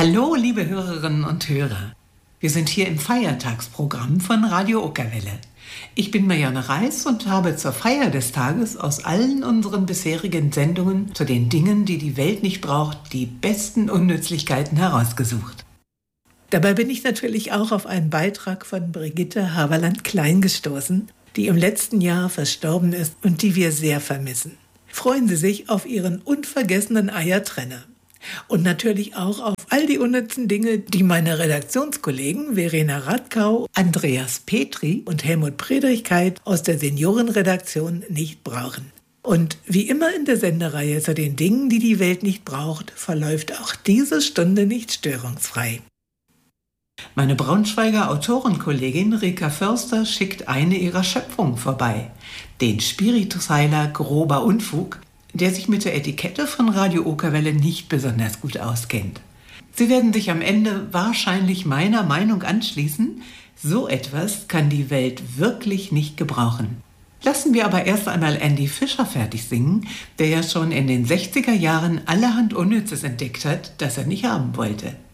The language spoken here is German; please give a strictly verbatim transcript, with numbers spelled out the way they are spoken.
Hallo, liebe Hörerinnen und Hörer. Wir sind hier im Feiertagsprogramm von Radio Okerwelle. Ich bin Marianne Reis und habe zur Feier des Tages aus allen unseren bisherigen Sendungen zu den Dingen, die die Welt nicht braucht, die besten Unnützlichkeiten herausgesucht. Dabei bin ich natürlich auch auf einen Beitrag von Brigitte Haberland-Klein gestoßen, die im letzten Jahr verstorben ist und die wir sehr vermissen. Freuen Sie sich auf Ihren unvergessenen Eiertrenner. Und natürlich auch auf all die unnützen Dinge, die meine Redaktionskollegen Verena Radkau, Andreas Petri und Helmut Friedrichkeit aus der Seniorenredaktion nicht brauchen. Und wie immer in der Sendereihe zu den Dingen, die die Welt nicht braucht, verläuft auch diese Stunde nicht störungsfrei. Meine Braunschweiger Autorenkollegin Rika Förster schickt eine ihrer Schöpfungen vorbei, den Spiritusheiler Grober Unfug, der sich mit der Etikette von Radio Okerwelle nicht besonders gut auskennt. Sie werden sich am Ende wahrscheinlich meiner Meinung anschließen, so etwas kann die Welt wirklich nicht gebrauchen. Lassen wir aber erst einmal Andy Fischer fertig singen, der ja schon in den sechziger Jahren allerhand Unnützes entdeckt hat, das er nicht haben wollte.